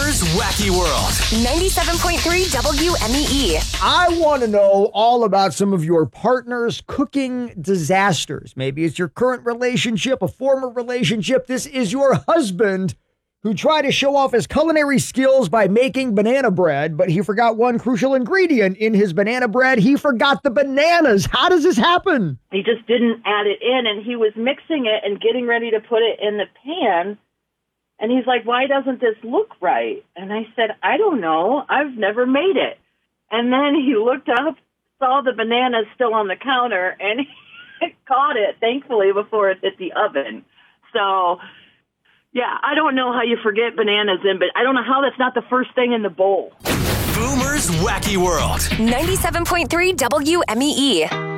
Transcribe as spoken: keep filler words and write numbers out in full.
Boomer's Wacky World. ninety-seven point three W M E E. I want to know all about some of your partner's cooking disasters. Maybe it's your current relationship, a former relationship. This is your husband who tried to show off his culinary skills by making banana bread, but he forgot one crucial ingredient in his banana bread. He forgot the bananas. How does this happen? He just didn't add it in, and he was mixing it and getting ready to put it in the pan. And he's like, why doesn't this look right? And I said, I don't know. I've never made it. And then he looked up, saw the bananas still on the counter, and he caught it, thankfully, before it hit the oven. So, yeah, I don't know how you forget bananas in, but I don't know how that's not the first thing in the bowl. Boomer's Wacky World. ninety-seven point three W M E E.